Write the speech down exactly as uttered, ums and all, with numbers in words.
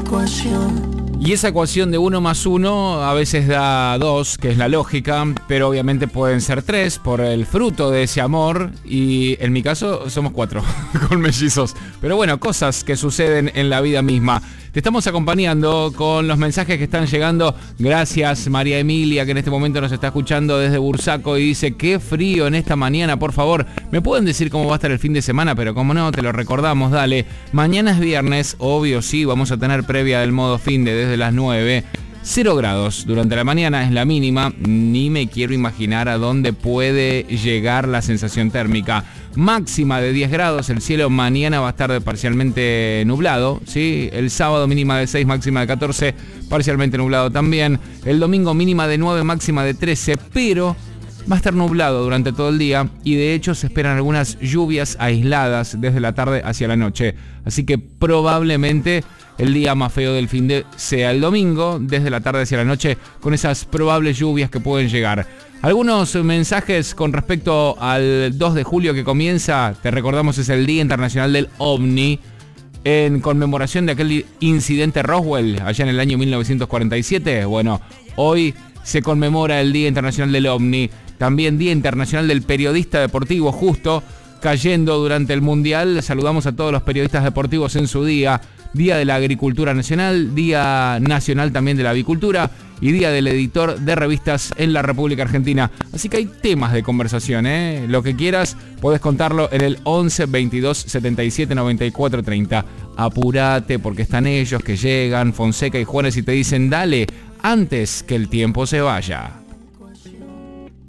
ecuación. Y esa ecuación de uno más uno a veces da dos, que es la lógica, pero obviamente pueden ser tres por el fruto de ese amor. Y en mi caso somos cuatro, con mellizos. Pero bueno, cosas que suceden en la vida misma. Te estamos acompañando con los mensajes que están llegando. Gracias María Emilia, que en este momento nos está escuchando desde Bursaco y dice: qué frío en esta mañana, por favor. ¿Me pueden decir cómo va a estar el fin de semana? Pero como no, te lo recordamos, dale. Mañana es viernes, obvio sí, vamos a tener previa del modo fin de desde las nueve. Cero grados durante la mañana es la mínima. Ni me quiero imaginar a dónde puede llegar la sensación térmica. Máxima de diez grados, el cielo mañana va a estar parcialmente nublado, ¿sí? El sábado mínima de seis, máxima de catorce, parcialmente nublado también. El domingo mínima de nueve, máxima de trece, pero va a estar nublado durante todo el día y de hecho se esperan algunas lluvias aisladas desde la tarde hacia la noche. Así que probablemente el día más feo del fin de sea el domingo, desde la tarde hacia la noche, con esas probables lluvias que pueden llegar. Algunos mensajes con respecto al dos de julio que comienza, te recordamos, es el Día Internacional del OVNI, en conmemoración de aquel incidente Roswell, allá en el año mil novecientos cuarenta y siete. Bueno, hoy se conmemora el Día Internacional del OVNI, también Día Internacional del Periodista Deportivo, justo cayendo durante el Mundial. Saludamos a todos los periodistas deportivos en su día. Día de la Agricultura Nacional, Día Nacional también de la Avicultura y Día del Editor de Revistas en la República Argentina. Así que hay temas de conversación, ¿eh? Lo que quieras, podés contarlo en el once, veintidós, setenta y siete, noventa y cuatro, treinta. Apurate porque están ellos que llegan, Fonseca y Juárez, y te dicen: dale, antes que el tiempo se vaya.